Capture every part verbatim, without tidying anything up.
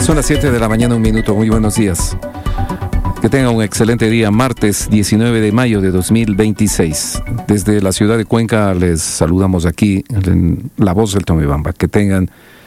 Son las siete de la mañana, un minuto. Muy buenos días. Que tengan un excelente día, martes diecinueve de mayo de dos mil veintiséis. Desde la ciudad de Cuenca les saludamos aquí en La Voz del Tomebamba. Que tengan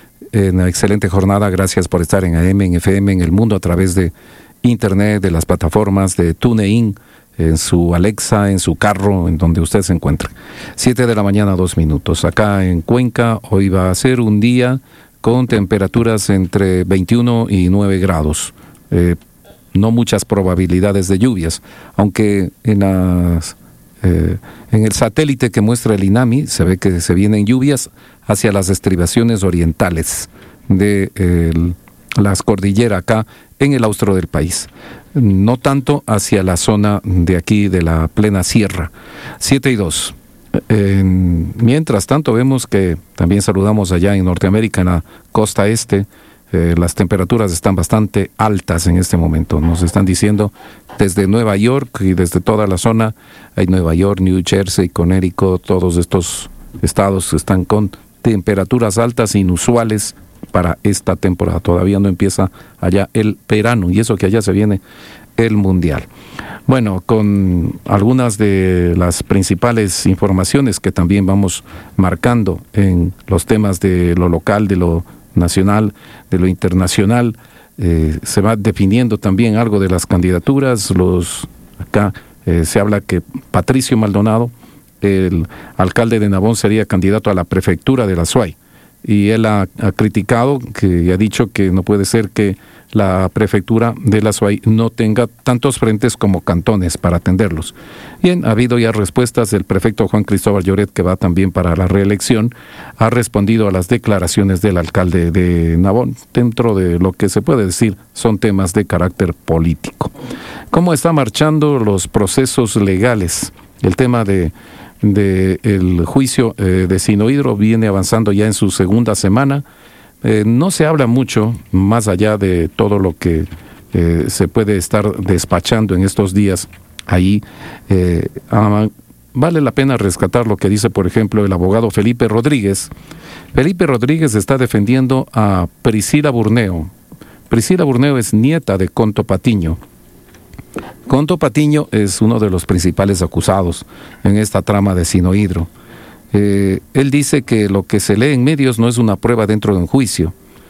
una excelente jornada. Gracias por estar en A M, en F M, en el mundo a través de internet, de las plataformas de TuneIn, en su Alexa, en su carro, en donde usted se encuentre. siete de la mañana, dos minutos. Acá en Cuenca hoy va a ser un día con temperaturas entre veintiuno y nueve grados. Eh, no muchas probabilidades de lluvias, aunque en, las, eh, en el satélite que muestra el INAMI se ve que se vienen lluvias hacia las estribaciones orientales de eh, las cordilleras acá en el austro del país. No tanto hacia la zona de aquí de la plena sierra. siete y dos. Eh, mientras tanto vemos que también saludamos allá en Norteamérica, en la costa este, eh, las temperaturas están bastante altas en este momento. Nos están diciendo desde Nueva York y desde toda la zona, hay Nueva York, New Jersey, Connecticut, todos estos estados están con temperaturas altas inusuales para esta temporada. Todavía no empieza allá el verano, y eso que allá se viene el Mundial. Bueno, con algunas de las principales informaciones que también vamos marcando en los temas de lo local, de lo nacional, de lo internacional, eh, se va definiendo también algo de las candidaturas. Los acá eh, se habla que Patricio Maldonado, el alcalde de Nabón, sería candidato a la prefectura de la SUAY. Y él ha, ha criticado, que ha dicho que no puede ser que la prefectura de la SUAY no tenga tantos frentes como cantones para atenderlos. Bien, ha habido ya respuestas del prefecto Juan Cristóbal Lloret, que va también para la reelección, ha respondido a las declaraciones del alcalde de Nabón. Dentro de lo que se puede decir, son temas de carácter político. ¿Cómo están marchando los procesos legales? El tema de... de el juicio eh, de Sinohydro viene avanzando ya en su segunda semana. Eh, no se habla mucho, más allá de todo lo que eh, se puede estar despachando en estos días ahí. Eh, ah, vale la pena rescatar lo que dice, por ejemplo, el abogado Felipe Rodríguez. Felipe Rodríguez está defendiendo a Priscila Burneo. Priscila Burneo es nieta de Conto Patiño. Conto Patiño es uno de los principales acusados en esta trama de Sinohydro. Eh, él dice que lo que se lee en medios no es una prueba dentro de un juicio.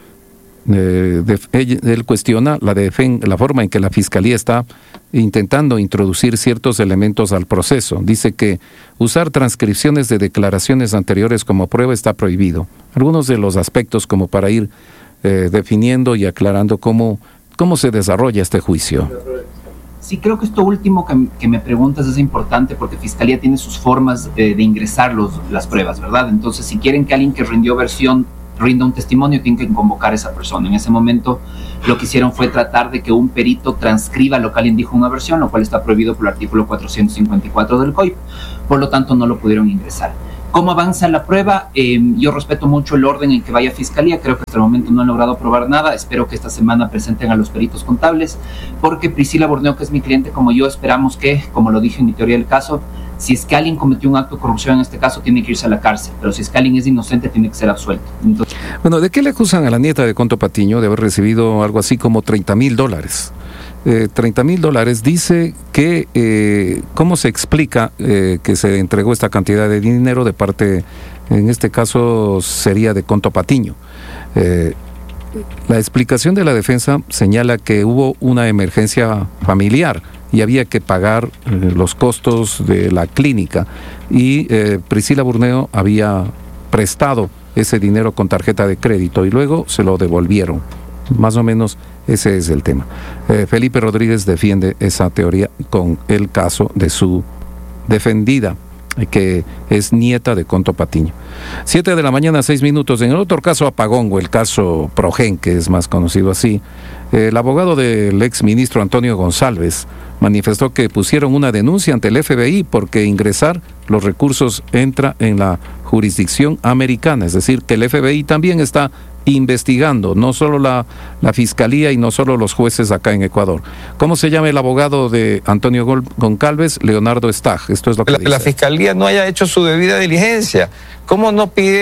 Eh, de, él, él cuestiona la, defen, la forma en que la Fiscalía está intentando introducir ciertos elementos al proceso. Dice que usar transcripciones de declaraciones anteriores como prueba está prohibido. Algunos de los aspectos como para ir eh, definiendo y aclarando cómo, cómo se desarrolla este juicio. Sí, creo que esto último que, que me preguntas es importante porque Fiscalía tiene sus formas de, de ingresar los, las pruebas, ¿verdad? Entonces, si quieren que alguien que rindió versión rinda un testimonio, tienen que convocar a esa persona. En ese momento, lo que hicieron fue tratar de que un perito transcriba lo que alguien dijo en una versión, lo cual está prohibido por el artículo cuatrocientos cincuenta y cuatro del C O I P. Por lo tanto, no lo pudieron ingresar. ¿Cómo avanza la prueba? Eh, yo respeto mucho el orden en que vaya Fiscalía. Creo que hasta el momento no han logrado probar nada. Espero que esta semana presenten a los peritos contables, porque Priscila Burneo, que es mi cliente, como yo, esperamos que, como lo dije en mi teoría del caso, si es que alguien cometió un acto de corrupción en este caso, tiene que irse a la cárcel. Pero si es que alguien es inocente, tiene que ser absuelto. Entonces... Bueno, ¿de qué le acusan a la nieta de Conto Patiño? De haber recibido algo así como treinta mil dólares. Eh, treinta mil dólares, dice que, eh, ¿cómo se explica eh, que se entregó esta cantidad de dinero de parte, en este caso sería de Conto Patiño? Eh, la explicación de la defensa señala que hubo una emergencia familiar y había que pagar eh, los costos de la clínica, y eh, Priscila Burneo había prestado ese dinero con tarjeta de crédito y luego se lo devolvieron. Más o menos ese es el tema. Eh, Felipe Rodríguez defiende esa teoría con el caso de su defendida, que es nieta de Conto Patiño. Siete de la mañana, seis minutos. En el otro caso apagón, o el caso Progen, que es más conocido así, eh, el abogado del ex ministro Antonio González manifestó que pusieron una denuncia ante el F B I porque ingresar los recursos entra en la jurisdicción americana, es decir, que el F B I también está investigando, no solo la, la Fiscalía y no solo los jueces acá en Ecuador. ¿Cómo se llama el abogado de Antonio Goncalves? Leonardo Stag. Esto es lo que la, dice. La Fiscalía no haya hecho su debida diligencia. ¿Cómo no pide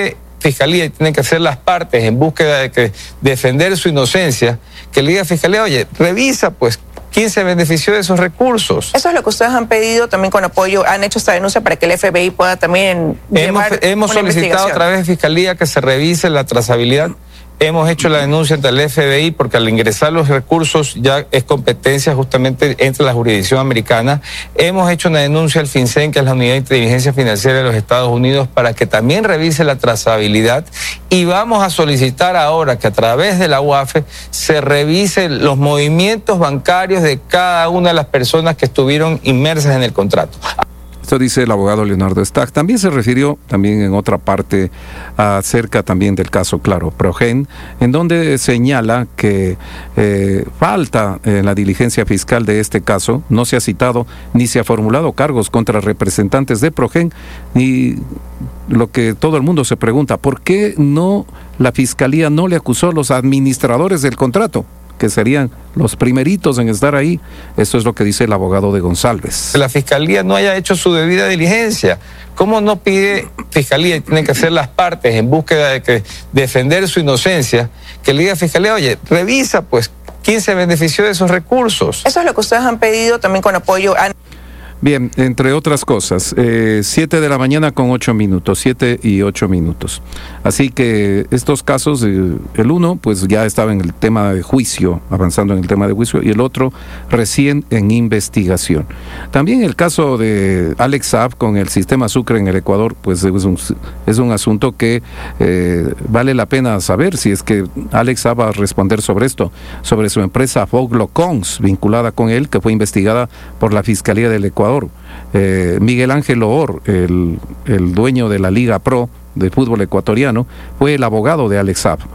Fiscalía y tienen que hacer las partes en búsqueda de que defender su inocencia, que le diga a Fiscalía, oye, revisa pues quién se benefició de esos recursos. Eso es lo que ustedes han pedido también con apoyo, han hecho esta denuncia para que el F B I pueda también hemos, llevar hemos una solicitado a través de Fiscalía que se revise la trazabilidad. Hemos hecho la denuncia ante el F B I porque al ingresar los recursos ya es competencia justamente entre la jurisdicción americana. Hemos hecho una denuncia al FinCEN, que es la Unidad de Inteligencia Financiera de los Estados Unidos, para que también revise la trazabilidad, y vamos a solicitar ahora que a través de la U A F E se revisen los movimientos bancarios de cada una de las personas que estuvieron inmersas en el contrato. Esto dice el abogado Leonardo Stach. También se refirió, también en otra parte, acerca también del caso, claro, Progen, en donde señala que eh, falta en la diligencia fiscal de este caso, no se ha citado ni se ha formulado cargos contra representantes de Progen, ni lo que todo el mundo se pregunta, ¿por qué no la Fiscalía no le acusó a los administradores del contrato, que serían los primeritos en estar ahí? Esto es lo que dice el abogado de González. La Fiscalía no haya hecho su debida diligencia. ¿Cómo no pide Fiscalía y tienen que hacer las partes en búsqueda de que defender su inocencia, que le diga a Fiscalía, oye, revisa pues quién se benefició de esos recursos? Eso es lo que ustedes han pedido también con apoyo. Han... Bien, entre otras cosas, eh, siete de la mañana con ocho minutos, siete y ocho minutos. Así que estos casos, eh, el uno pues ya estaba en el tema de juicio, avanzando en el tema de juicio, y el otro recién en investigación. También el caso de Alex Saab con el sistema Sucre en el Ecuador, pues es un, es un asunto que eh, vale la pena saber si es que Alex Saab va a responder sobre esto, sobre su empresa Foglocons, vinculada con él, que fue investigada por la Fiscalía del Ecuador. Eh, Miguel Ángel Oor, el, el dueño de la Liga Pro de fútbol ecuatoriano, fue el abogado de Alex Saab.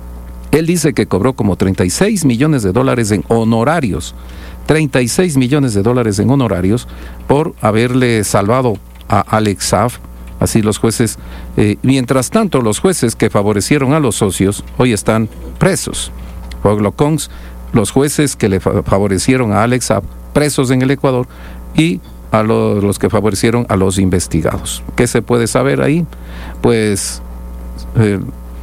Él dice que cobró como treinta y seis millones de dólares en honorarios, treinta y seis millones de dólares en honorarios por haberle salvado a Alex Saab. Así los jueces, eh, mientras tanto los jueces que favorecieron a los socios hoy están presos. Foglocons, los jueces que le fa- favorecieron a Alex Saab, presos en el Ecuador, y a los, los que favorecieron a los investigados. ¿Qué se puede saber ahí? Pues eh,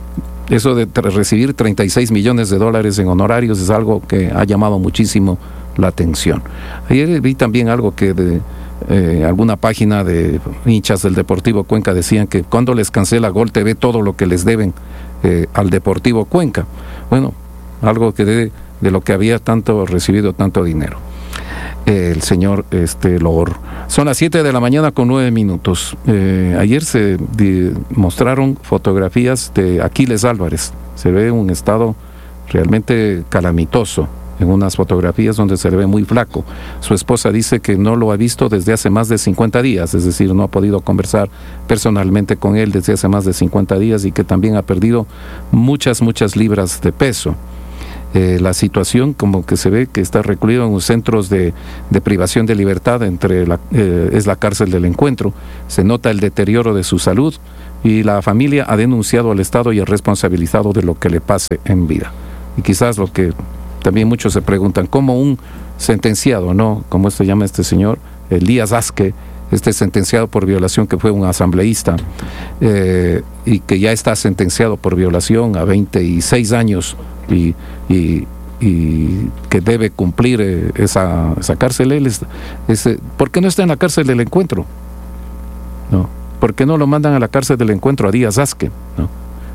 eso de tra- recibir treinta y seis millones de dólares en honorarios es algo que ha llamado muchísimo la atención. Ayer vi también algo que de eh, alguna página de hinchas del Deportivo Cuenca decían que cuando les cancela Gol T V todo lo que les deben eh, al Deportivo Cuenca. Bueno, algo que de, de lo que había tanto recibido tanto dinero. El señor este, Loor. Son las siete de la mañana con nueve minutos. Eh, ayer se di, mostraron fotografías de Aquiles Álvarez. Se ve un estado realmente calamitoso en unas fotografías donde se le ve muy flaco. Su esposa dice que no lo ha visto desde hace más de cincuenta días, es decir, no ha podido conversar personalmente con él desde hace más de cincuenta días, y que también ha perdido muchas, muchas libras de peso. Eh, la situación como que se ve que está recluido en centros de, de privación de libertad, entre la, eh, es la cárcel del Encuentro. Se nota el deterioro de su salud y la familia ha denunciado al Estado y es responsabilizado de lo que le pase en vida. Y quizás lo que también muchos se preguntan, ¿cómo un sentenciado, no? Como se llama este señor, Elías Asque, este sentenciado por violación, que fue un asambleísta eh, y que ya está sentenciado por violación a veintiséis años y, y, y que debe cumplir eh, esa, esa cárcel? Él es, es, ¿por qué no está en la cárcel del Encuentro? ¿No? ¿Por qué no lo mandan a la cárcel del Encuentro a Díaz Asque? ¿No?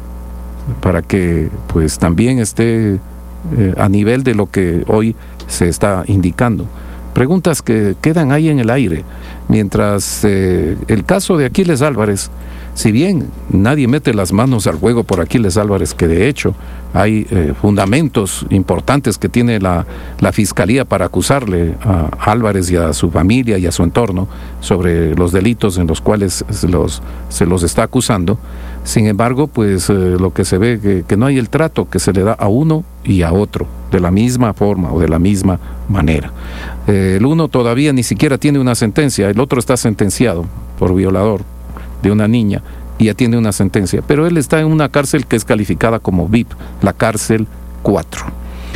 Para que pues también esté eh, a nivel de lo que hoy se está indicando. Preguntas que quedan ahí en el aire. Mientras eh, el caso de Aquiles Álvarez, si bien nadie mete las manos al fuego por Aquiles Álvarez, que de hecho hay eh, fundamentos importantes que tiene la, la Fiscalía para acusarle a Álvarez y a su familia y a su entorno sobre los delitos en los cuales se los, se los está acusando. Sin embargo, pues eh, lo que se ve que, que no hay el trato que se le da a uno y a otro de la misma forma o de la misma manera. Eh, el uno todavía ni siquiera tiene una sentencia, el otro está sentenciado por violador de una niña y ya tiene una sentencia, pero él está en una cárcel que es calificada como V I P, la cárcel cuatro.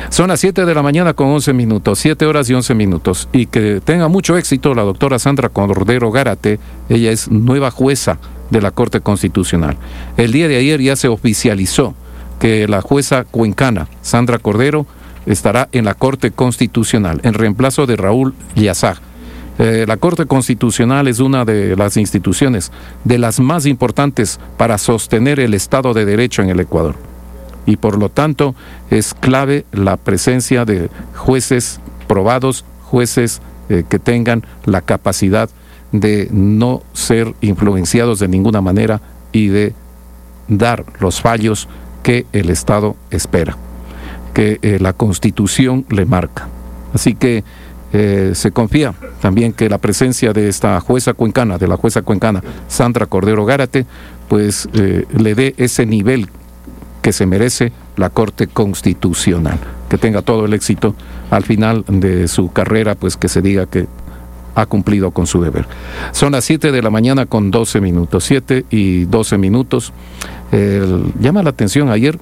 Son las siete de la mañana con once minutos, siete horas y once minutos. Y que tenga mucho éxito la doctora Sandra Cordero Gárate. Ella es nueva jueza de la Corte Constitucional. El día de ayer ya se oficializó que la jueza cuencana, Sandra Cordero, estará en la Corte Constitucional, en reemplazo de Raúl Yazag. Eh, la Corte Constitucional es una de las instituciones de las más importantes para sostener el Estado de Derecho en el Ecuador. Y por lo tanto es clave la presencia de jueces probados, jueces eh, que tengan la capacidad de no ser influenciados de ninguna manera y de dar los fallos que el Estado espera, que eh, la Constitución le marca. Así que eh, se confía también que la presencia de esta jueza cuencana, de la jueza cuencana Sandra Cordero Gárate, pues eh, le dé ese nivel que se merece la Corte Constitucional, que tenga todo el éxito al final de su carrera, pues que se diga que ha cumplido con su deber. Son las siete de la mañana con doce minutos, siete y doce minutos. El, llama la atención, ayer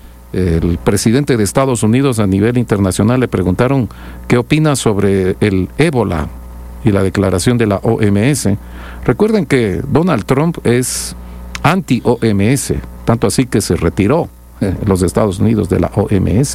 el presidente de Estados Unidos a nivel internacional le preguntaron qué opina sobre el ébola y la declaración de la O M S. Recuerden que Donald Trump es anti-O M S, tanto así que se retiró eh, los Estados Unidos de la O M S.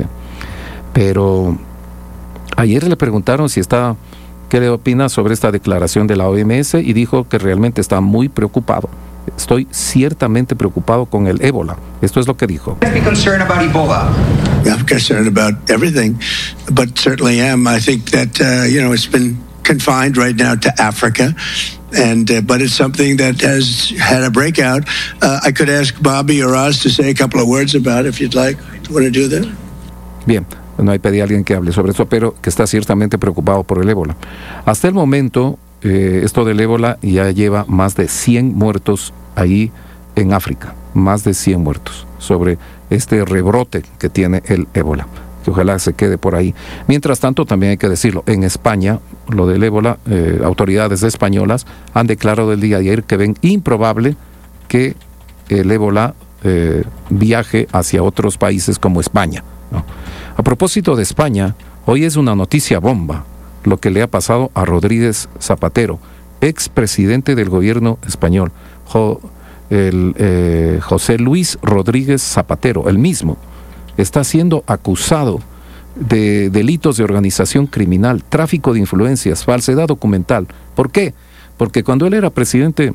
Pero ayer le preguntaron si está, qué le opina sobre esta declaración de la O M S y dijo que realmente está muy preocupado. Estoy ciertamente preocupado con el ébola. Esto es lo que dijo. Be concerned about Ebola. I'm concerned about everything, but certainly am. I think that uh, you know it's been confined right now to Africa, and uh, but it's something that has had a breakout. Uh, I could ask Bobby or Oz to say a couple of words about it if you'd like. Want to do that? Bien. No hay pedí a alguien que hable sobre eso, pero que está ciertamente preocupado por el ébola. Hasta el momento, eh, esto del ébola ya lleva más de cien muertos ahí en África, más de cien muertos sobre este rebrote que tiene el ébola, que ojalá se quede por ahí. Mientras tanto, también hay que decirlo, en España, lo del ébola, eh, autoridades españolas han declarado el día de ayer que ven improbable que el ébola eh, viaje hacia otros países como España, ¿no? A propósito de España, hoy es una noticia bomba lo que le ha pasado a Rodríguez Zapatero, expresidente del gobierno español, jo, el, eh, José Luis Rodríguez Zapatero, el mismo, está siendo acusado de delitos de organización criminal, tráfico de influencias, falsedad documental. ¿Por qué? Porque cuando él era presidente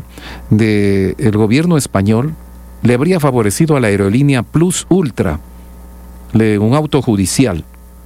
del gobierno español, le habría favorecido a la aerolínea Plus Ultra, un auto judicial,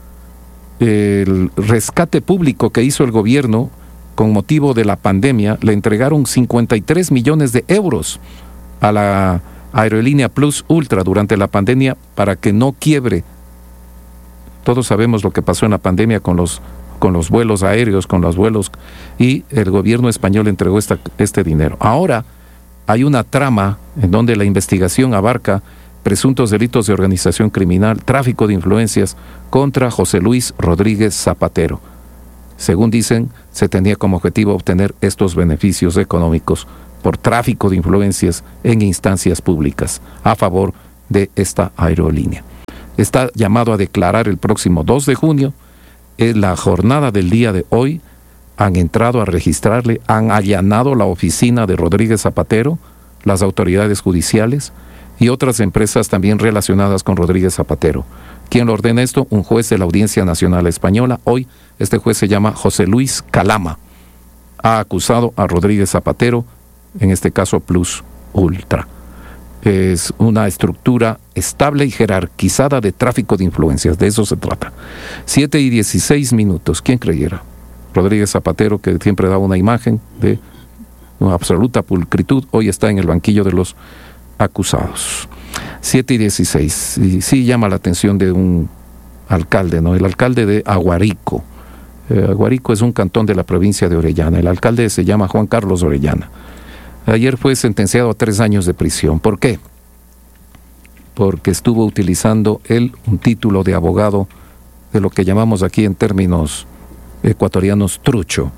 el rescate público que hizo el gobierno con motivo de la pandemia, le entregaron cincuenta y tres millones de euros a la aerolínea Plus Ultra durante la pandemia para que no quiebre. Todos sabemos lo que pasó en la pandemia con los, con los vuelos aéreos, con los vuelos, y el gobierno español entregó esta, este dinero. Ahora hay una trama en donde la investigación abarca presuntos delitos de organización criminal, tráfico de influencias contra José Luis Rodríguez Zapatero. Según dicen, se tenía como objetivo obtener estos beneficios económicos por tráfico de influencias en instancias públicas a favor de esta aerolínea. Está llamado a declarar el próximo dos de junio. En la jornada del día de hoy han entrado a registrarle, han allanado la oficina de Rodríguez Zapatero, las autoridades judiciales y otras empresas también relacionadas con Rodríguez Zapatero. ¿Quién lo ordena esto? Un juez de la Audiencia Nacional Española. Hoy este juez se llama José Luis Calama. Ha acusado a Rodríguez Zapatero, en este caso Plus Ultra. Es una estructura estable y jerarquizada de tráfico de influencias. De eso se trata. Siete y dieciséis minutos. ¿Quién creyera? Rodríguez Zapatero, que siempre daba una imagen de una absoluta pulcritud, hoy está en el banquillo de los acusados. Siete y dieciséis. Y sí llama la atención de un alcalde, ¿no? El alcalde de Aguarico. Eh, Aguarico es un cantón de la provincia de Orellana. El alcalde se llama Juan Carlos Orellana. Ayer fue sentenciado a tres años de prisión. ¿Por qué? Porque estuvo utilizando él un título de abogado de lo que llamamos aquí en términos ecuatorianos trucho.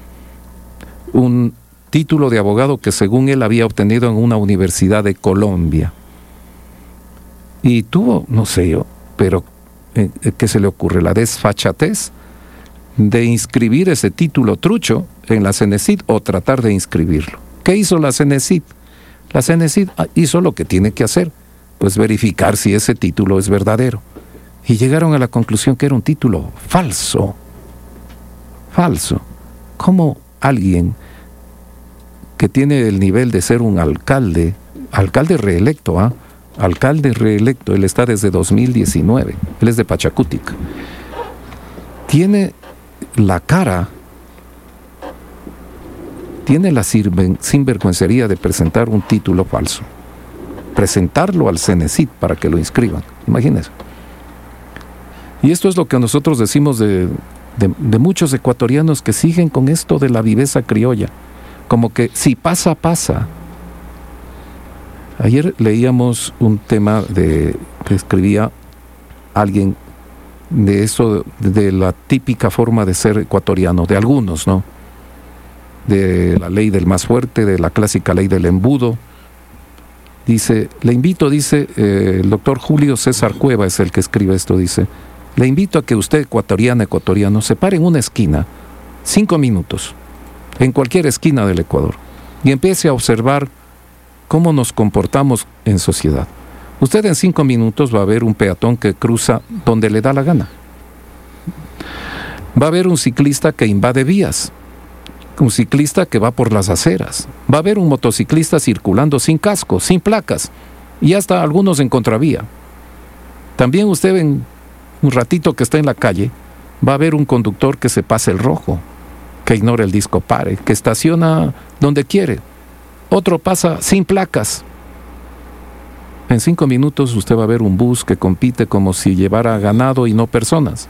Un título de abogado que según él había obtenido en una universidad de Colombia. Y tuvo, no sé yo, pero eh, ¿qué se le ocurre? La desfachatez de inscribir ese título trucho en la Cenecit o tratar de inscribirlo. ¿Qué hizo la Cenecit? La Cenecit hizo lo que tiene que hacer, pues verificar si ese título es verdadero. Y llegaron a la conclusión que era un título falso. Falso. ¿Cómo alguien que tiene el nivel de ser un alcalde, alcalde reelecto, ¿ah? Alcalde reelecto, él está desde dos mil diecinueve, él es de Pachacútic, tiene la cara, tiene la sinvergüencería de presentar un título falso, presentarlo al Cenecit para que lo inscriban, imagínense. Y esto es lo que nosotros decimos de, de, de muchos ecuatorianos que siguen con esto de la viveza criolla, como que si pasa, pasa. Ayer leíamos un tema de que escribía alguien de eso, de la típica forma de ser ecuatoriano, de algunos, ¿no? De la ley del más fuerte, de la clásica ley del embudo. Dice, le invito, dice, eh, el doctor Julio César Cueva es el que escribe esto, dice, le invito a que usted, ecuatoriana, ecuatoriano, se pare en una esquina, cinco minutos, en cualquier esquina del Ecuador, y empiece a observar cómo nos comportamos en sociedad. Usted en cinco minutos va a ver un peatón que cruza donde le da la gana. Va a ver un ciclista que invade vías, un ciclista que va por las aceras. Va a haber un motociclista circulando sin casco, sin placas, y hasta algunos en contravía. También usted en un ratito que está en la calle, va a ver un conductor que se pasa el rojo, que ignora el disco pare, que estaciona donde quiere. Otro pasa sin placas. En cinco minutos usted va a ver un bus que compite como si llevara ganado y no personas.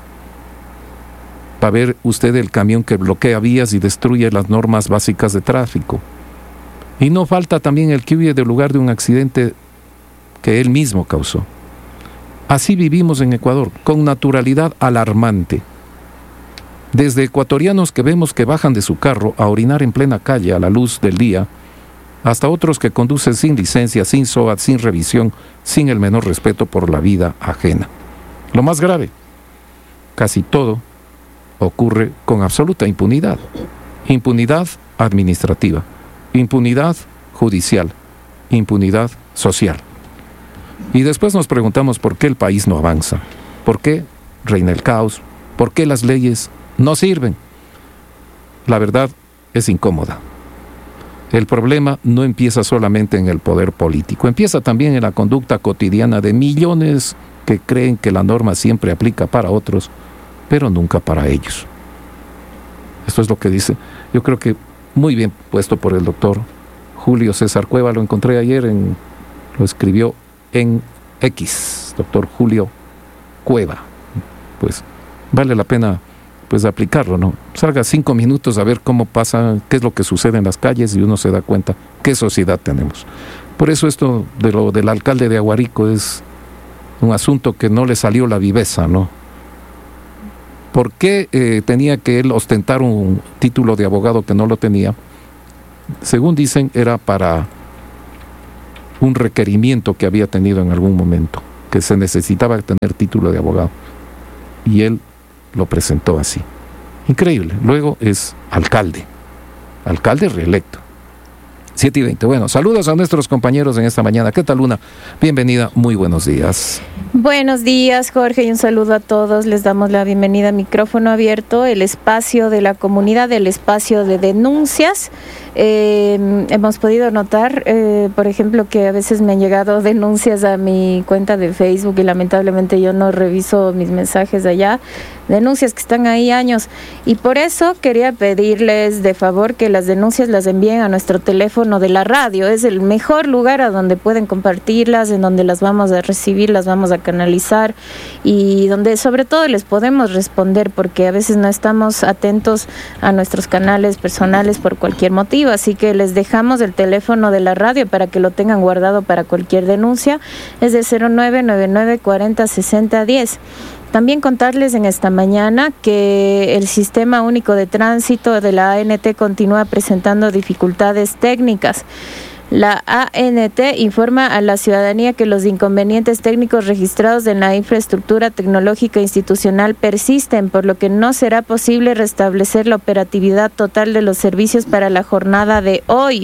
Va a ver usted el camión que bloquea vías y destruye las normas básicas de tráfico. Y no falta también el que huye del lugar de un accidente que él mismo causó. Así vivimos en Ecuador, con naturalidad alarmante. Desde ecuatorianos que vemos que bajan de su carro a orinar en plena calle a la luz del día, hasta otros que conducen sin licencia, sin S O A T, sin revisión, sin el menor respeto por la vida ajena. Lo más grave, casi todo ocurre con absoluta impunidad. Impunidad administrativa, impunidad judicial, impunidad social. Y después nos preguntamos por qué el país no avanza, por qué reina el caos, por qué las leyes no sirven. La verdad es incómoda. El problema no empieza solamente en el poder político, empieza también en la conducta cotidiana de millones que creen que la norma siempre aplica para otros, pero nunca para ellos. Esto es lo que dice. Yo creo que muy bien puesto por el doctor Julio César Cueva, lo encontré ayer, en, lo escribió en X, doctor Julio Cueva. Pues vale la pena pues aplicarlo, ¿no? Salga cinco minutos a ver cómo pasa, qué es lo que sucede en las calles y uno se da cuenta qué sociedad tenemos. Por eso esto de lo del alcalde de Aguarico es un asunto que no le salió la viveza, ¿no? ¿Por qué eh, tenía que él ostentar un título de abogado que no lo tenía? Según dicen, era para un requerimiento que había tenido en algún momento, que se necesitaba tener título de abogado. Y él lo presentó así. Increíble. Luego es alcalde. Alcalde reelecto. siete y veinte. Bueno, saludos a nuestros compañeros en esta mañana. ¿Qué tal, Luna? Bienvenida, muy buenos días. Buenos días, Jorge, y un saludo a todos. Les damos la bienvenida a Micrófono Abierto, el espacio de la comunidad, el espacio de denuncias. Eh, hemos podido notar, eh, por ejemplo, que a veces me han llegado denuncias a mi cuenta de Facebook y lamentablemente yo no reviso mis mensajes de allá, denuncias que están ahí años, y por eso quería pedirles de favor que las denuncias las envíen a nuestro teléfono de la radio. Es el mejor lugar a donde pueden compartirlas, en donde las vamos a recibir, las vamos a canalizar y donde sobre todo les podemos responder, porque a veces no estamos atentos a nuestros canales personales por cualquier motivo. Así que les dejamos el teléfono de la radio para que lo tengan guardado para cualquier denuncia. Es de cero nueve nueve nueve cuarenta sesenta diez. También contarles en esta mañana que el Sistema Único de Tránsito de la A N T continúa presentando dificultades técnicas. La A N T informa a la ciudadanía que los inconvenientes técnicos registrados en la infraestructura tecnológica institucional persisten, por lo que no será posible restablecer la operatividad total de los servicios para la jornada de hoy.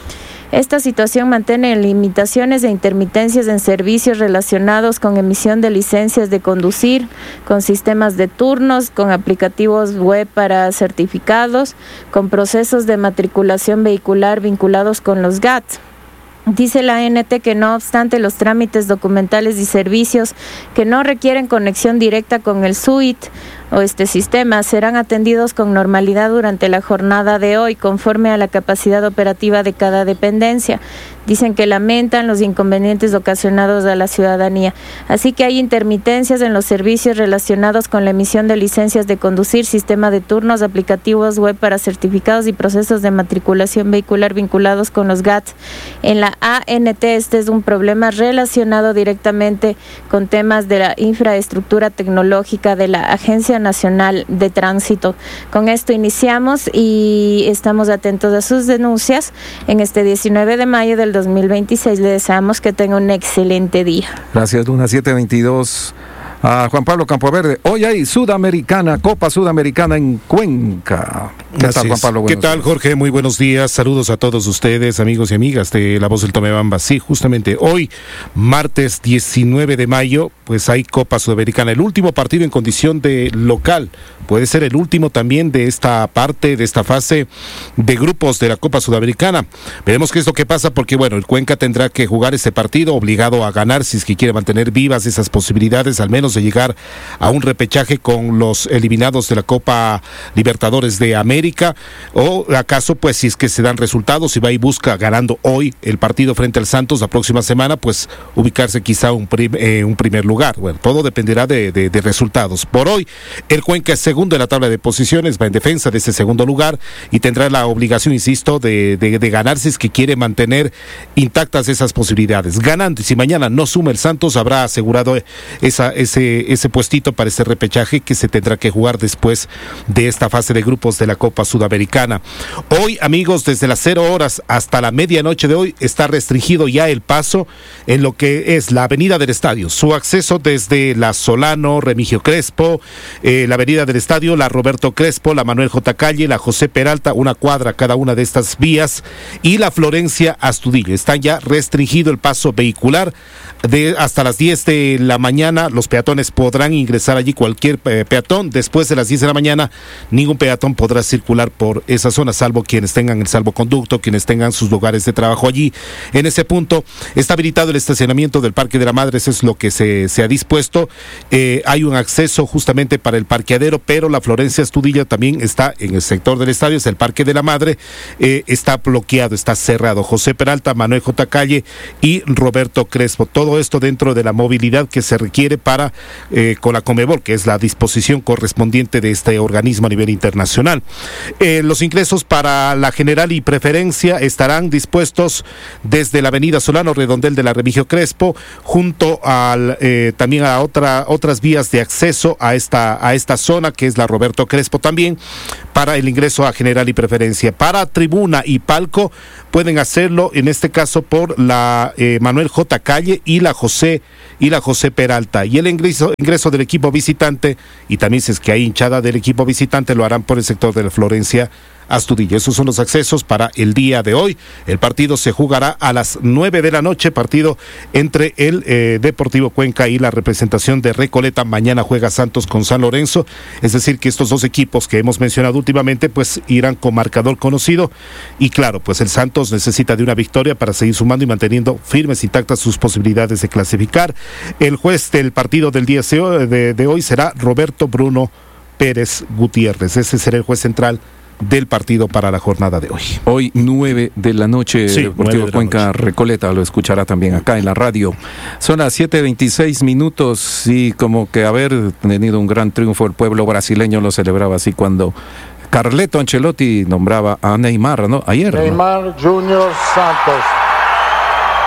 Esta situación mantiene limitaciones e intermitencias en servicios relacionados con emisión de licencias de conducir, con sistemas de turnos, con aplicativos web para certificados, con procesos de matriculación vehicular vinculados con los G A T. Dice la A N T que no obstante los trámites documentales y servicios que no requieren conexión directa con el S U I T o este sistema serán atendidos con normalidad durante la jornada de hoy, conforme a la capacidad operativa de cada dependencia. Dicen que lamentan los inconvenientes ocasionados a la ciudadanía. Así que hay intermitencias en los servicios relacionados con la emisión de licencias de conducir, sistema de turnos, aplicativos web para certificados y procesos de matriculación vehicular vinculados con los G A T. En la A N T este es un problema relacionado directamente con temas de la infraestructura tecnológica de la Agencia Nacional de Tránsito. Con esto iniciamos y estamos atentos a sus denuncias. En este diecinueve de mayo del dos mil veintiséis le deseamos que tenga un excelente día. Gracias, Luna. siete veintidós. A Juan Pablo Campoverde. Hoy hay Sudamericana, Copa Sudamericana en Cuenca. ¿Qué tal, Juan Pablo? ¿Qué tal, Jorge? Muy buenos días. Saludos a todos ustedes, amigos y amigas de La Voz del Tomebamba. Sí, justamente hoy, martes diecinueve de mayo, pues hay Copa Sudamericana. El último partido en condición de local. Puede ser el último también de esta parte, de esta fase de grupos de la Copa Sudamericana. Veremos qué es lo que pasa porque, bueno, el Cuenca tendrá que jugar ese partido obligado a ganar si es que quiere mantener vivas esas posibilidades, al menos de llegar a un repechaje con los eliminados de la Copa Libertadores de América, o acaso pues si es que se dan resultados, si va y busca ganando hoy el partido frente al Santos la próxima semana, pues ubicarse quizá un, prim, eh, un primer lugar. Bueno, todo dependerá de, de, de resultados. Por hoy el Cuenca es segundo en la tabla de posiciones, va en defensa de ese segundo lugar y tendrá la obligación, insisto, de, de, de ganar si es que quiere mantener intactas esas posibilidades. Ganando, y si mañana no suma el Santos, habrá asegurado esa, ese ese puestito para ese repechaje que se tendrá que jugar después de esta fase de grupos de la Copa Sudamericana. Hoy, amigos, desde las cero horas hasta la medianoche de hoy está restringido ya el paso en lo que es la avenida del estadio. Su acceso desde la Solano, Remigio Crespo, eh, la avenida del estadio, la Roberto Crespo, la Manuel J. Calle, la José Peralta, una cuadra cada una de estas vías, y la Florencia Astudillo. Está ya restringido el paso vehicular de hasta las diez de la mañana. Los peatones podrán ingresar allí, cualquier eh, peatón. Después de las diez de la mañana, ningún peatón podrá circular por esa zona, salvo quienes tengan el salvoconducto, quienes tengan sus lugares de trabajo allí. En ese punto está habilitado el estacionamiento del Parque de la Madre, eso es lo que se, se ha dispuesto. Eh, hay un acceso justamente para el parqueadero, pero la Florencia Astudillo también está en el sector del estadio, es el Parque de la Madre, eh, está bloqueado, está cerrado. José Peralta, Manuel J. Calle y Roberto Crespo. Todo esto dentro de la movilidad que se requiere para Eh, con la Conmebol, que es la disposición correspondiente de este organismo a nivel internacional. Eh, los ingresos para la general y preferencia estarán dispuestos desde la avenida Solano, redondel de la Remigio Crespo, junto al eh, también a otra, otras vías de acceso a esta, a esta zona, que es la Roberto Crespo también, para el ingreso a general y preferencia. Para tribuna y palco pueden hacerlo, en este caso, por la eh, Manuel J. Calle y la José y la José Peralta. Y el ingreso, ingreso del equipo visitante, y también si es que hay hinchada del equipo visitante, lo harán por el sector de la Florencia Astudillo. Esos son los accesos para el día de hoy. El partido se jugará a las nueve de la noche, partido entre el eh, Deportivo Cuenca y la representación de Recoleta. Mañana juega Santos con San Lorenzo, es decir que estos dos equipos que hemos mencionado últimamente pues irán con marcador conocido, y claro, pues el Santos necesita de una victoria para seguir sumando y manteniendo firmes e intactas sus posibilidades de clasificar. El juez del partido del día de, de hoy será Roberto Bruno Pérez Gutiérrez. Ese será el juez central del partido para la jornada de hoy. Hoy nueve de la noche, sí, Deportivo Cuenca noche. Recoleta, lo escuchará también acá en la radio. Son las siete veintiséis minutos y como que haber tenido un gran triunfo el pueblo brasileño lo celebraba así cuando Carleto Ancelotti nombraba a Neymar, ¿no? Ayer, Neymar ¿no? Junior Santos.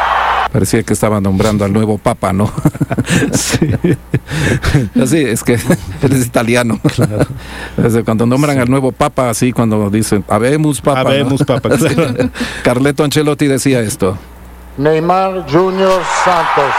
Parecía que estaba nombrando al nuevo papa, ¿no? Sí. Así, es que él es italiano. Claro. Desde cuando nombran Sí. al nuevo papa, así cuando dicen, habemos papa. Habemos ¿no? papa, claro. Sí. Carleto Ancelotti decía esto. Neymar Junior Santos.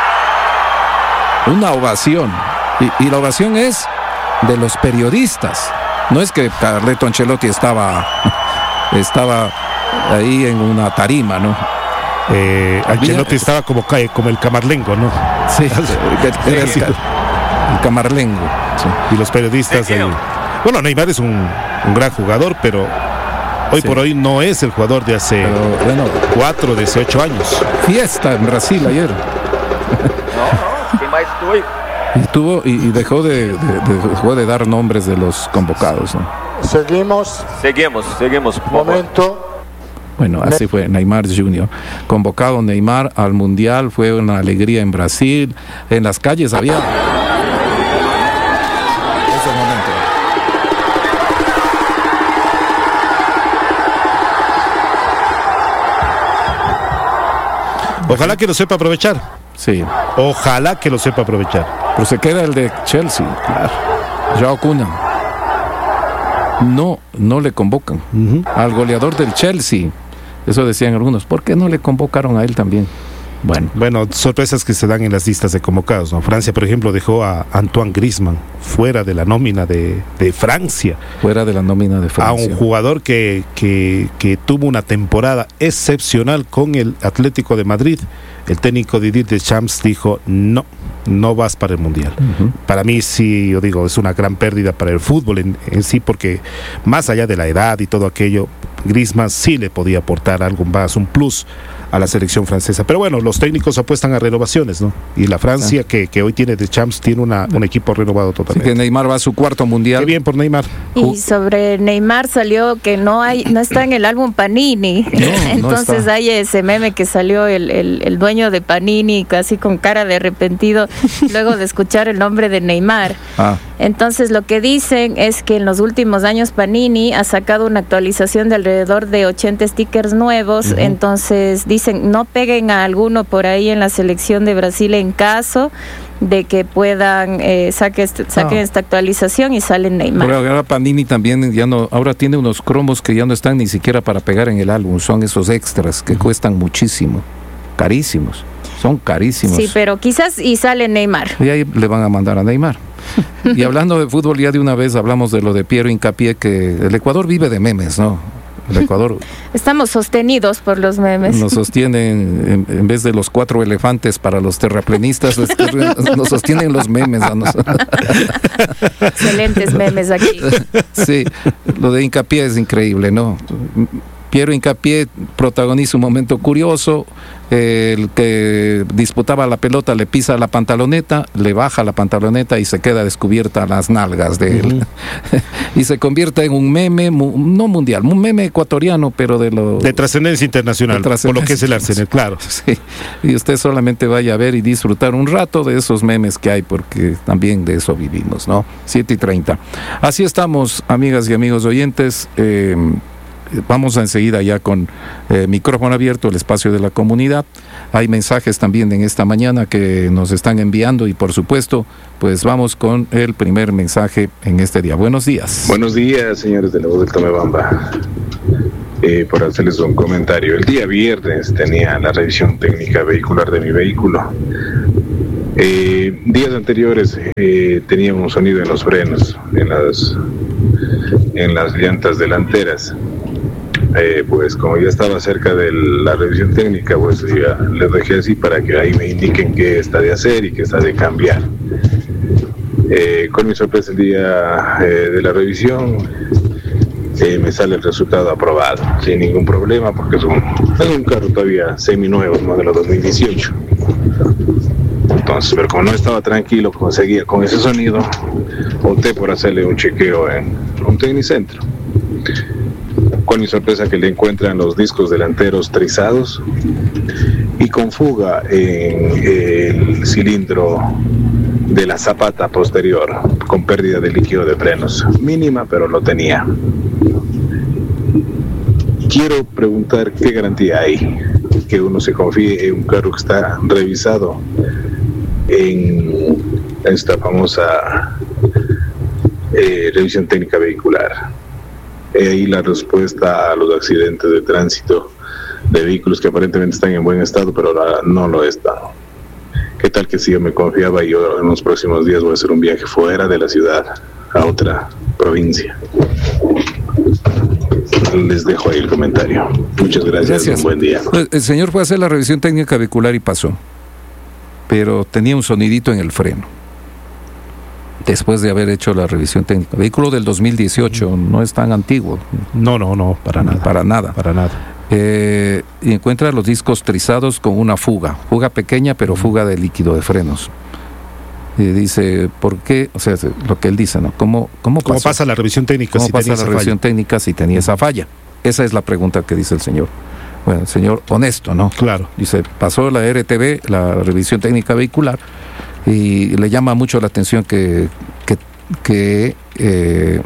Una ovación. Y, y la ovación es de los periodistas. No es que Carleto Ancelotti estaba, estaba ahí en una tarima, ¿no? Eh, Ancelotti estaba como, cae, como el camarlengo, ¿no? Sí, era el, el camarlengo. Sí. Y los periodistas ahí. Bueno, Neymar es un, un gran jugador, pero hoy Sí. por hoy no es el jugador de hace Pero, bueno, cuatro, dieciocho años. fiesta en Brasil ayer. Y tuvo y, y dejó de, de- de- dejó de dar nombres de los convocados, ¿no? Seguimos. Seguimos, seguimos. por favor. Momento. Bueno, así fue Neymar junior Convocado Neymar al Mundial, fue una alegría en Brasil. En las calles había... Ese momento. Ojalá que lo sepa aprovechar. Sí, Ojalá que lo sepa aprovechar. pero se queda el de Chelsea. Claro. Joao Cunha. No, no le convocan. Ujú. Al goleador del Chelsea. Eso decían algunos. ¿Por qué no le convocaron a él también? Bueno, Bueno, sorpresas que se dan en las listas de convocados, ¿no? Francia, por ejemplo, dejó a Antoine Griezmann fuera de la nómina de, de Francia. fuera de la nómina de A Francia. un jugador que, que, que tuvo una temporada excepcional con el Atlético de Madrid. El técnico Didier Deschamps dijo, no, no vas para el Mundial. Ujú. Para mí sí, yo digo, es una gran pérdida para el fútbol en, en sí, porque más allá de la edad y todo aquello, Griezmann sí le podía aportar algo más, un plus a la selección francesa. Pero bueno, los técnicos apuestan a renovaciones, ¿no? Y la Francia, que, que hoy tiene Deschamps, tiene una, un equipo renovado Así totalmente. que Neymar va a su cuarto mundial. Qué bien por Neymar. Y sobre Neymar salió que no hay, no está en el álbum Panini. No, no Entonces está. hay ese meme que salió el, el, el dueño de Panini casi con cara de arrepentido luego de escuchar el nombre de Neymar. Ah, Entonces lo que dicen es que en los últimos años Panini ha sacado una actualización de alrededor de ochenta stickers nuevos. Ujú. Entonces dicen no peguen a alguno por ahí en la selección de Brasil en caso de que puedan eh, saque este- saquen Ah. esta actualización y salen Neymar. pero ahora Panini también ya no, ahora tiene unos cromos que ya no están ni siquiera para pegar en el álbum, son esos extras que cuestan muchísimo, carísimos, son carísimos. Sí, pero quizás y sale Neymar. Y ahí le van a mandar a Neymar. Y hablando de fútbol, ya de una vez hablamos de lo de Piero Hincapié, que el Ecuador vive de memes, ¿no? El Ecuador Estamos sostenidos por los memes. nos sostienen, en, en vez de los cuatro elefantes para los terraplenistas, los ter- nos sostienen los memes a nosotros. Excelentes memes aquí. Sí, lo de Hincapié es increíble, ¿no? Piero Hincapié protagoniza un momento curioso. eh, el que disputaba la pelota le pisa la pantaloneta, le baja la pantaloneta y se queda descubierta las nalgas de él. Y se convierte en un meme, mu- no mundial, un meme ecuatoriano, pero de lo... De trascendencia internacional, De por lo que es el trascendencia Arsenal, claro. Sí, y usted solamente vaya a ver y disfrutar un rato de esos memes que hay, porque también de eso vivimos, ¿no? siete y treinta. Así estamos, amigas y amigos oyentes. Eh, vamos enseguida ya con eh, micrófono abierto, el espacio de la comunidad. Hay mensajes también en esta mañana que nos están enviando y por supuesto, pues vamos con el primer mensaje en este día. Buenos días. Buenos días, señores de la voz del Tomebamba. Eh, por hacerles un comentario. El día viernes tenía la revisión técnica vehicular de mi vehículo. Eh, días anteriores eh, teníamos un sonido en los frenos, en las, en las llantas delanteras. Eh, pues como ya estaba cerca de la revisión técnica, pues ya les dejé así para que ahí me indiquen qué está de hacer y qué está de cambiar. Eh, con mi sorpresa el día eh, de la revisión eh, me sale el resultado aprobado sin ningún problema, porque es un, es un carro todavía seminuevo, modelo dos mil dieciocho. Entonces, pero como no estaba tranquilo, conseguía con ese sonido, opté por hacerle un chequeo en un Tecnicentro. Con mi sorpresa que le encuentran los discos delanteros trizados y con fuga en el cilindro de la zapata posterior, con pérdida de líquido de frenos, mínima, pero lo tenía. Quiero preguntar qué garantía hay que uno se confíe en un carro que está revisado en esta famosa eh, revisión técnica vehicular. He ahí la respuesta a los accidentes de tránsito de vehículos que aparentemente están en buen estado, pero ahora no lo están. ¿Qué tal que si yo me confiaba y yo en los próximos días voy a hacer un viaje fuera de la ciudad a otra provincia? Les dejo ahí el comentario. Muchas gracias, gracias. Un buen día. El señor fue a hacer la revisión técnica vehicular y pasó, pero tenía un sonidito en el freno. Después de haber hecho la revisión técnica. Vehículo del dos mil dieciocho, no es tan antiguo. No, no, no, para nada. Para nada. Para nada. Eh, y encuentra los discos trizados con una fuga. Fuga pequeña, pero fuga de líquido de frenos. Y dice, ¿por qué? O sea, lo que él dice, ¿no? ¿Cómo, cómo, ¿Cómo pasa la revisión técnica ¿Cómo si pasa tenía la esa revisión falla? técnica si tenía esa falla? Esa es la pregunta que dice el señor. Bueno, el señor honesto, ¿no? Claro. Dice, pasó la R T V, la revisión técnica vehicular, y le llama mucho la atención que, que, que eh,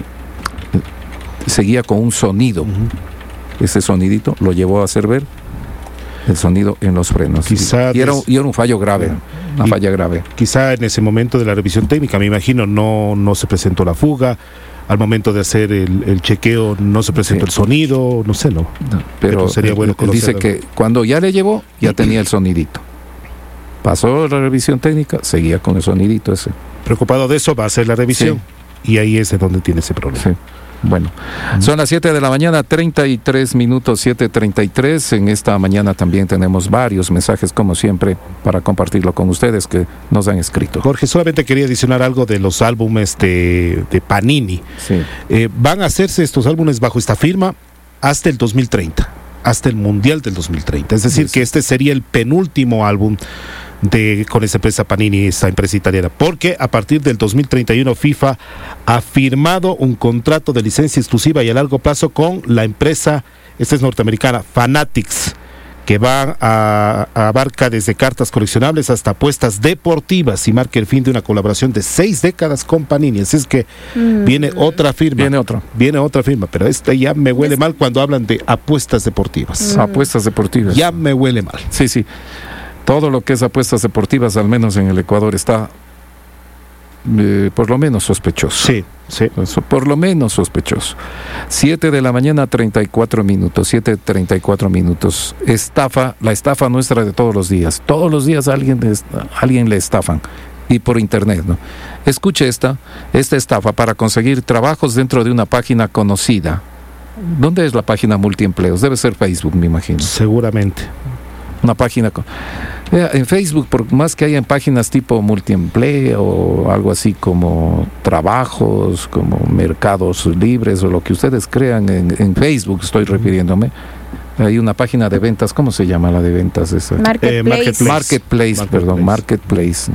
seguía con un sonido. Uh-huh. Ese sonidito lo llevó a hacer ver el sonido en los frenos. Quizá y, y, era, des... y era un fallo grave, una y falla grave. Quizá en ese momento de la revisión técnica, me imagino, no, no se presentó la fuga. Al momento de hacer el, el chequeo no se presentó sí. el sonido, no sé, no. no pero, pero sería bueno él dice que cuando ya le llevó, ya tenía el sonidito. Pasó la revisión técnica, seguía con el sonidito ese. Preocupado de eso, va a hacer la revisión sí. y ahí es donde tiene ese problema. Sí. Bueno, uh-huh. Son las siete de la mañana, treinta y tres minutos, siete treinta y tres. En esta mañana también tenemos varios mensajes, como siempre, para compartirlo con ustedes que nos han escrito. Jorge, solamente quería adicionar algo de los álbumes de, de Panini. Sí. Eh, van a hacerse estos álbumes bajo esta firma hasta el dos mil treinta, hasta el Mundial del dos mil treinta. Es decir, sí, que este sería el penúltimo álbum de con esa empresa Panini, esta empresa italiana, porque a partir del dos mil treinta y uno FIFA ha firmado un contrato de licencia exclusiva y a largo plazo con la empresa, esta es norteamericana, Fanatics, que va a, a abarca desde cartas coleccionables hasta apuestas deportivas y marca el fin de una colaboración de seis décadas con Panini. Así es que mm. viene otra firma. Viene otra. Viene otra firma, pero esta ya me huele mal cuando hablan de apuestas deportivas. Mm. Apuestas deportivas. Ya me huele mal. Sí, sí. Todo lo que es apuestas deportivas, al menos en el Ecuador, está eh, por lo menos sospechoso. Sí, sí. Eso, por lo menos sospechoso. Siete de la mañana, treinta y cuatro minutos. Siete, treinta y cuatro minutos. Estafa, la estafa nuestra de todos los días. Todos los días a alguien, a alguien le estafan. Y por internet, ¿no? Escuche esta, esta estafa para conseguir trabajos dentro de una página conocida. ¿Dónde es la página multiempleos? Debe ser Facebook, me imagino. Seguramente. Una página con... En Facebook, por más que hayan páginas tipo multiempleo o algo así como trabajos, como mercados libres o lo que ustedes crean en, en Facebook, estoy refiriéndome, hay una página de ventas, ¿cómo se llama la de ventas esa? Marketplace. Eh, marketplace, marketplace, marketplace, perdón, Marketplace.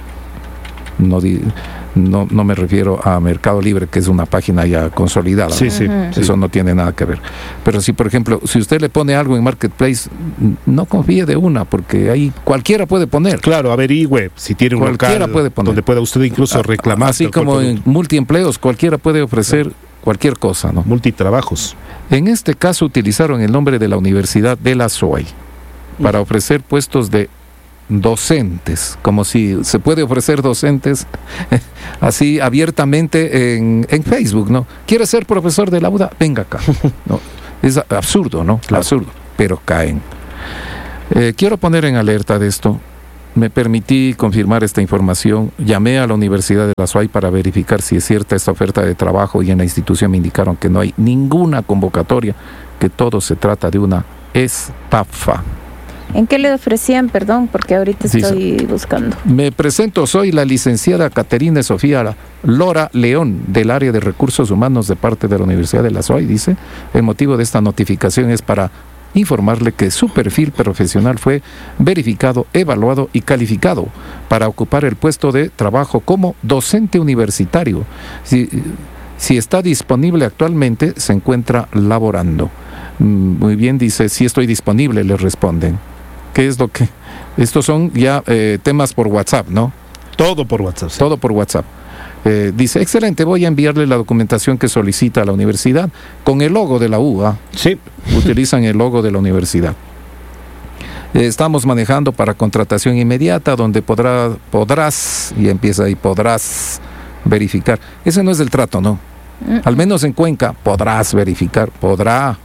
No, di, no, no me refiero a Mercado Libre, que es una página ya consolidada. Sí, sí, uh-huh. Eso sí. No tiene nada que ver. Pero si, por ejemplo, si usted le pone algo en Marketplace, no confíe de una, porque ahí cualquiera puede poner. Claro, averigüe si tiene un cualquiera local puede poner. donde pueda usted incluso reclamar. Así como en multiempleos, cualquiera puede ofrecer cualquier cosa, ¿no? Multitrabajos. En este caso utilizaron el nombre de la Universidad de la S O A I para ofrecer puestos de docentes, como si se puede ofrecer docentes así abiertamente en, en Facebook, ¿no? ¿Quiere ser profesor de la U D A? Venga acá. No, es absurdo, ¿no? Claro. Absurdo, pero caen. Eh, quiero poner en alerta de esto. Me permití confirmar esta información, llamé a la Universidad de la S O A I para verificar si es cierta esta oferta de trabajo y en la institución me indicaron que no hay ninguna convocatoria, que todo se trata de una estafa. ¿En qué le ofrecían? Perdón, porque ahorita Sí, estoy buscando. Me presento, soy la licenciada Caterina Sofía Lora León, del área de recursos humanos de parte de la Universidad de la S O A I, dice. El motivo de esta notificación es para informarle que su perfil profesional fue verificado, evaluado y calificado para ocupar el puesto de trabajo como docente universitario. Si, si está disponible actualmente, se encuentra laborando. Muy bien, dice, sí estoy disponible, le responden. ¿Qué es lo que...? Estos son ya eh, temas por WhatsApp, ¿no? Todo por WhatsApp. Sí. Todo por WhatsApp. Eh, dice, excelente, voy a enviarle la documentación que solicita a la universidad con el logo de la U A. Sí. Utilizan el logo de la universidad. Eh, estamos manejando para contratación inmediata, donde podrá, podrás, y empieza ahí, podrás verificar. Ese no es el trato, ¿no? Al menos en Cuenca, podrás verificar, podrá.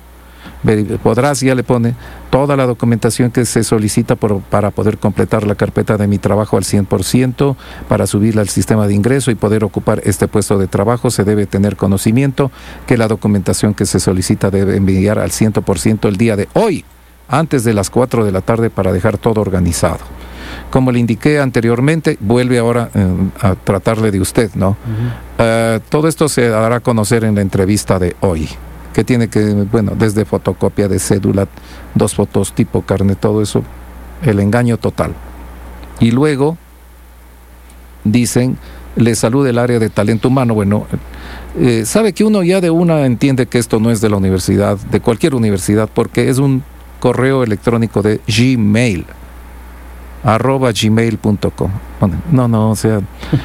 Podrás, ya le pone toda la documentación que se solicita por, para poder completar la carpeta de mi trabajo al cien por ciento, para subirla al sistema de ingreso y poder ocupar este puesto de trabajo. Se debe tener conocimiento que la documentación que se solicita debe enviar al cien por ciento el día de hoy, antes de las cuatro de la tarde, para dejar todo organizado. Como le indiqué anteriormente, vuelve ahora eh, a tratarle de usted, ¿no? Uh-huh. Uh, todo esto se dará a conocer en la entrevista de hoy, que tiene que, bueno, desde fotocopia de cédula, dos fotos tipo carnet, todo eso, el engaño total. Y luego dicen, le saluda el área de talento humano. Bueno, eh, sabe que uno ya de una entiende que esto no es de la universidad, de cualquier universidad, porque es un correo electrónico de Gmail, arroba gmail punto com. No, no, o sea...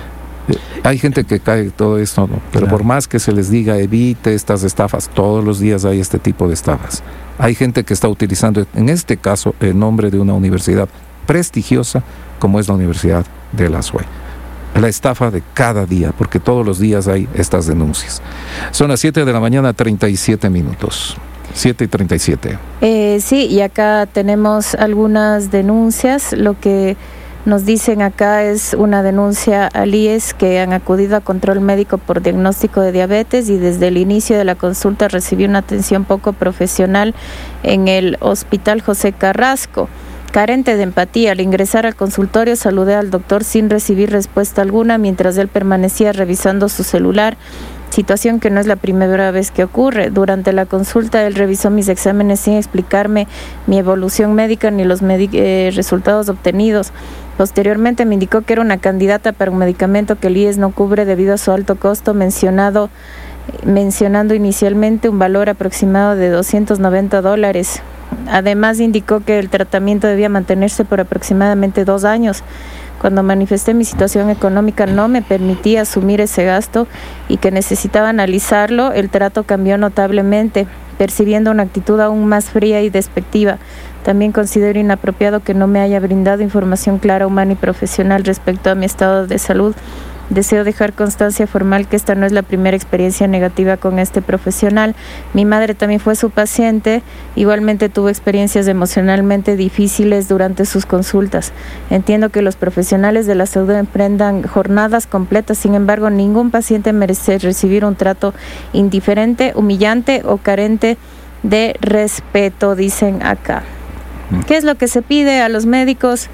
Hay gente que cae todo esto, ¿no? Pero claro, por más que se les diga evite estas estafas, todos los días hay este tipo de estafas. Hay gente que está utilizando, en este caso, el nombre de una universidad prestigiosa como es la Universidad de la S U E. La estafa de cada día, porque todos los días hay estas denuncias. Son las siete de la mañana, treinta y siete minutos. siete y treinta y siete. Eh, sí, y acá tenemos algunas denuncias. Lo que nos dicen acá es una denuncia al I E S que han acudido a control médico por diagnóstico de diabetes y desde el inicio de la consulta recibió una atención poco profesional en el Hospital José Carrasco. Carente de empatía, al ingresar al consultorio saludé al doctor sin recibir respuesta alguna mientras él permanecía revisando su celular, situación que no es la primera vez que ocurre. Durante la consulta él revisó mis exámenes sin explicarme mi evolución médica ni los medi- eh, resultados obtenidos. Posteriormente me indicó que era una candidata para un medicamento que el I E S no cubre debido a su alto costo, mencionado, mencionando inicialmente un valor aproximado de doscientos noventa dólares. Además indicó que el tratamiento debía mantenerse por aproximadamente dos años. Cuando manifesté mi situación económica no me permitía asumir ese gasto y que necesitaba analizarlo, el trato cambió notablemente, percibiendo una actitud aún más fría y despectiva. También considero inapropiado que no me haya brindado información clara, humana y profesional respecto a mi estado de salud. Deseo dejar constancia formal que esta no es la primera experiencia negativa con este profesional. Mi madre también fue su paciente, igualmente tuvo experiencias emocionalmente difíciles durante sus consultas. Entiendo que los profesionales de la salud emprendan jornadas completas, sin embargo, ningún paciente merece recibir un trato indiferente, humillante o carente de respeto, dicen acá. ¿Qué es lo que se pide a los médicos?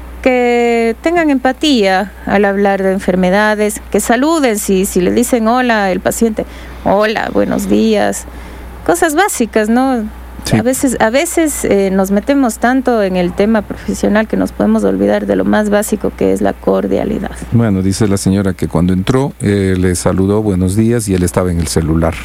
Que tengan empatía al hablar de enfermedades, que saluden si, si le dicen hola el paciente, hola, buenos días, cosas básicas, ¿no? Sí. A veces, a veces eh, nos metemos tanto en el tema profesional que nos podemos olvidar de lo más básico que es la cordialidad. Bueno, dice la señora que cuando entró eh, le saludó buenos días y él estaba en el celular.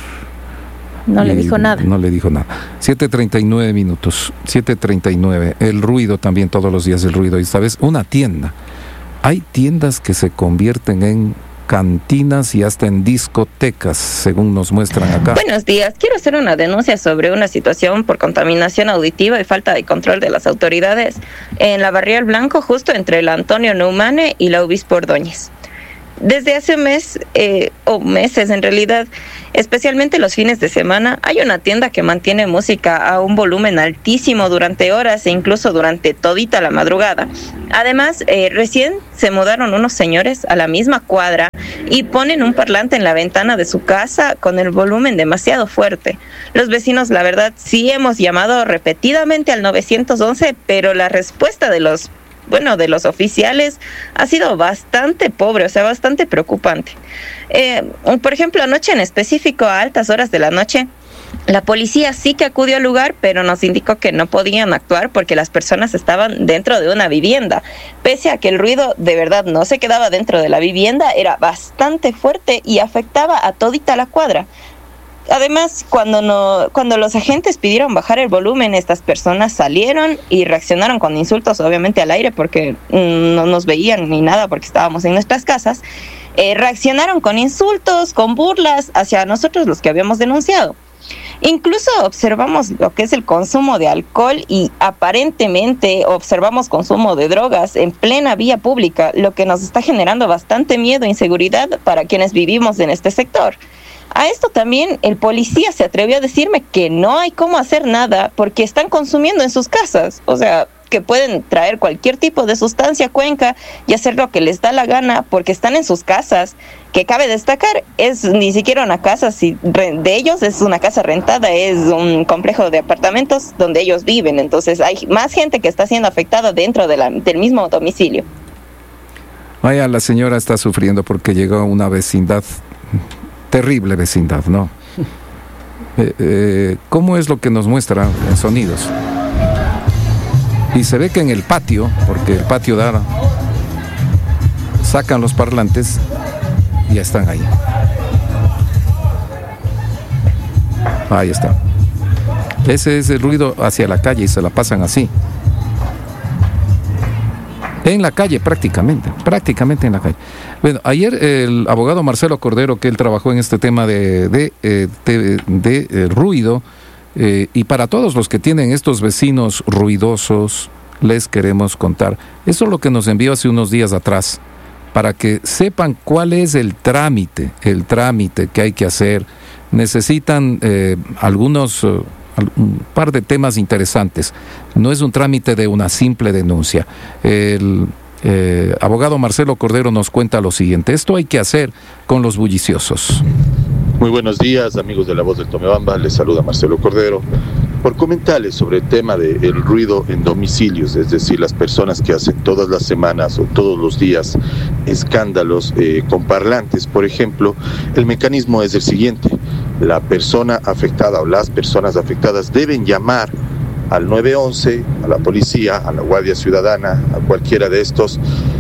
No le dijo nada. No le dijo nada. siete treinta y nueve minutos. siete treinta y nueve. El ruido también, todos los días el ruido. Y esta vez una tienda. Hay tiendas que se convierten en cantinas y hasta en discotecas, según nos muestran acá. Buenos días. Quiero hacer una denuncia sobre una situación por contaminación auditiva y falta de control de las autoridades en la Barrial Blanco, justo entre la Antonio Neumane y la Obispo Ordóñez. Desde hace un mes, eh, o meses en realidad, especialmente los fines de semana, hay una tienda que mantiene música a un volumen altísimo durante horas e incluso durante todita la madrugada. Además, eh, recién se mudaron unos señores a la misma cuadra y ponen un parlante en la ventana de su casa con el volumen demasiado fuerte. Los vecinos, la verdad, sí hemos llamado repetidamente al nueve once, pero la respuesta de los bueno, de los oficiales ha sido bastante pobre, o sea, bastante preocupante. Eh, por ejemplo, anoche en específico, a altas horas de la noche, la policía sí que acudió al lugar, pero nos indicó que no podían actuar porque las personas estaban dentro de una vivienda. Pese a que el ruido de verdad no se quedaba dentro de la vivienda, era bastante fuerte y afectaba a todita la cuadra. Además, cuando no, cuando los agentes pidieron bajar el volumen, estas personas salieron y reaccionaron con insultos, obviamente al aire, porque mmm, no nos veían ni nada porque estábamos en nuestras casas. Eh, reaccionaron con insultos, con burlas hacia nosotros los que habíamos denunciado. Incluso observamos lo que es el consumo de alcohol y aparentemente observamos consumo de drogas en plena vía pública, lo que nos está generando bastante miedo e inseguridad para quienes vivimos en este sector. A esto también el policía se atrevió a decirme que no hay cómo hacer nada porque están consumiendo en sus casas, o sea, que pueden traer cualquier tipo de sustancia a Cuenca y hacer lo que les da la gana porque están en sus casas, que cabe destacar, es ni siquiera una casa si de ellos, es una casa rentada, es un complejo de apartamentos donde ellos viven, entonces hay más gente que está siendo afectada dentro de la, del mismo domicilio. Vaya, la señora está sufriendo porque llegó a una vecindad, terrible vecindad, ¿no? Eh, eh, ¿Cómo es lo que nos muestra en sonidos? Y se ve que en el patio, porque el patio da, sacan los parlantes y ya están ahí. Ahí está. Ese es el ruido hacia la calle y se la pasan así. En la calle prácticamente, prácticamente en la calle. Bueno, ayer el abogado Marcelo Cordero, que él trabajó en este tema de, de, de, de, de eh, ruido, Eh, y para todos los que tienen estos vecinos ruidosos, les queremos contar. Eso es lo que nos envió hace unos días atrás, para que sepan cuál es el trámite, el trámite que hay que hacer. Necesitan eh, algunos, uh, un par de temas interesantes. No es un trámite de una simple denuncia. El eh, abogado Marcelo Cordero nos cuenta lo siguiente. Esto hay que hacer con los bulliciosos. Muy buenos días, amigos de La Voz del Tomebamba, les saluda Marcelo Cordero. Por comentarles sobre el tema del ruido en domicilios, es decir, las personas que hacen todas las semanas o todos los días escándalos eh, con parlantes, por ejemplo, el mecanismo es el siguiente: la persona afectada o las personas afectadas deben llamar al nueve once, a la policía, a la Guardia Ciudadana, a cualquiera de estos,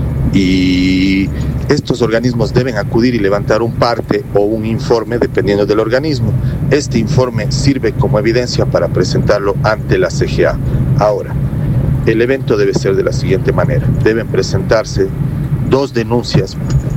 y estos organismos deben acudir y levantar un parte o un informe dependiendo del organismo. Este informe sirve como evidencia para presentarlo ante la C G A. Ahora, el evento debe ser de la siguiente manera: deben presentarse dos denuncias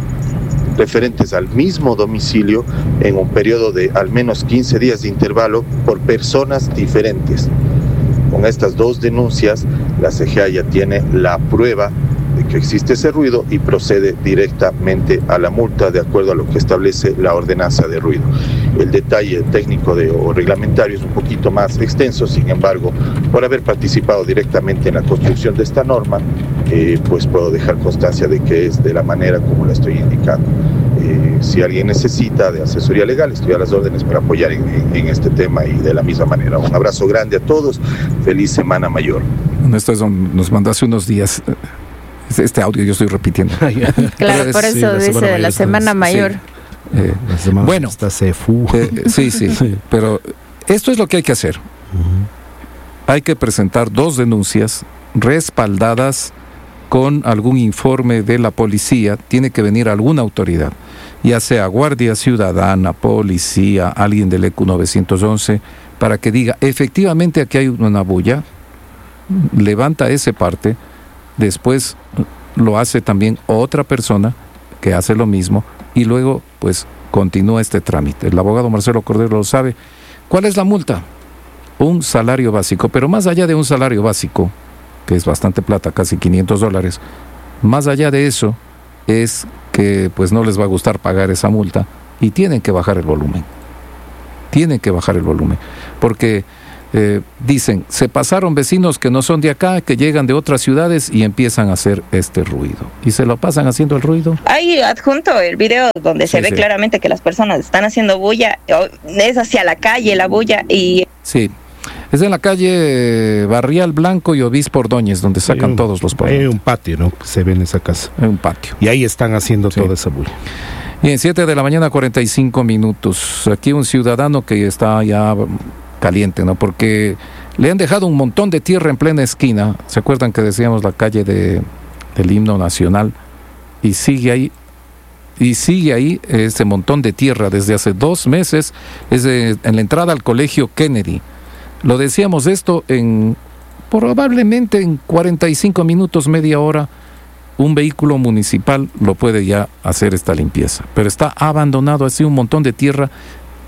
referentes al mismo domicilio en un periodo de al menos quince días de intervalo por personas diferentes. Con estas dos denuncias, la C G A ya tiene la prueba de que existe ese ruido y procede directamente a la multa de acuerdo a lo que establece la ordenanza de ruido. El detalle técnico de, o reglamentario es un poquito más extenso, sin embargo, por haber participado directamente en la construcción de esta norma, eh, pues puedo dejar constancia de que es de la manera como la estoy indicando. Eh, si alguien necesita de asesoría legal, estoy a las órdenes para apoyar en, en, en este tema y de la misma manera. Un abrazo grande a todos, feliz Semana Mayor. Esto es, nos mandó hace unos días este audio, yo estoy repitiendo. Claro, por eso sí, dice de la Semana Mayor. Sí. Eh, la semana bueno, hasta se fu. Eh, sí, sí, sí, pero esto es lo que hay que hacer. Uh-huh. Hay que presentar dos denuncias respaldadas con algún informe de la policía. Tiene que venir alguna autoridad, ya sea Guardia Ciudadana, policía, alguien del E Q novecientos once, para que diga, efectivamente aquí hay una bulla, levanta ese parte, después lo hace también otra persona que hace lo mismo y luego pues continúa este trámite. El abogado Marcelo Cordero lo sabe. ¿Cuál es la multa? Un salario básico, pero más allá de un salario básico, que es bastante plata, casi quinientos dólares, más allá de eso es que pues no les va a gustar pagar esa multa y tienen que bajar el volumen. Tienen que bajar el volumen, porque eh, dicen, se pasaron vecinos que no son de acá, que llegan de otras ciudades y empiezan a hacer este ruido. Y se lo pasan haciendo el ruido. Hay adjunto el video donde se sí, ve sí. claramente que las personas están haciendo bulla, es hacia la calle la bulla y... Sí. Es en la calle Barrial Blanco y Obispo Ordóñez, donde sacan un, todos los pueblos. Hay un patio, ¿no? Se ve en esa casa. Hay un patio. Y ahí están haciendo sí. toda esa bulla. Bien, siete de la mañana, cuarenta y cinco minutos. Aquí un ciudadano que está ya caliente, ¿no? Porque le han dejado un montón de tierra en plena esquina. ¿Se acuerdan que decíamos la calle de, del himno nacional? Y sigue ahí. Y sigue ahí ese montón de tierra desde hace dos meses. Es de, en la entrada al colegio Kennedy. Lo decíamos esto en probablemente en cuarenta y cinco minutos, media hora, un vehículo municipal lo puede ya hacer esta limpieza. Pero está abandonado así un montón de tierra